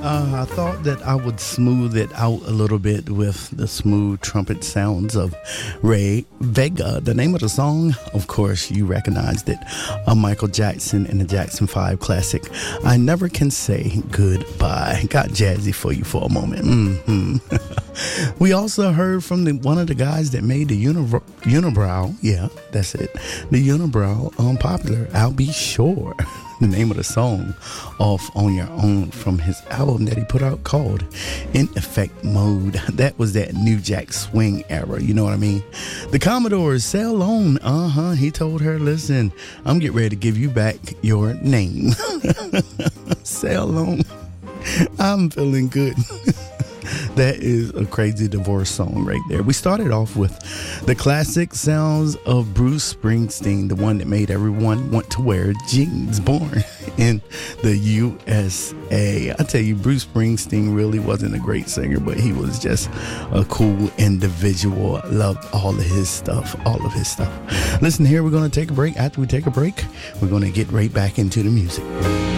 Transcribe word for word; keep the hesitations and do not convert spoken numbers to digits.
Uh, I thought that I would smooth it out a little bit with the smooth trumpet sounds of Ray Vega. The name of the song, of course, you recognized it. Uh, Michael Jackson and the Jackson five classic, I Never Can Say Goodbye. Got jazzy for you for a moment. Mm-hmm. We also heard from the, one of the guys that made the unibrow, unibrow. Yeah, that's it. The unibrow um, popular, I'll Be Sure. The name of the song, Off on Your Own, from his album that he put out called In Effect Mode. That was that New Jack Swing era, you know what I mean? The Commodores, Sail On, uh-huh, he told her, listen, I'm getting ready to give you back your name. Sail On, I'm feeling good. That is a crazy divorce song right there. We started off with the classic sounds of Bruce Springsteen, the one that made everyone want to wear jeans, born in the U S A. I tell you, Bruce Springsteen really wasn't a great singer, but he was just a cool individual. I loved all of his stuff, all of his stuff. Listen here, we're going to take a break. After we take a break, we're going to get right back into the music.